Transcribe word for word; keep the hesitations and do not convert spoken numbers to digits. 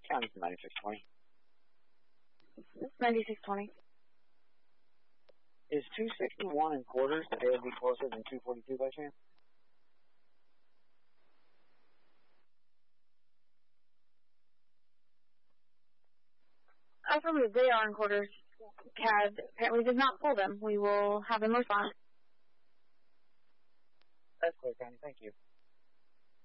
County to ninety-six twenty. ninety-six twenty. Is two sixty-one and quarters the day will be closer than two forty-two by chance? Affirmative, they are in quarters. C A D apparently did not pull them. We will have them respond. That's clear, County. Thank you.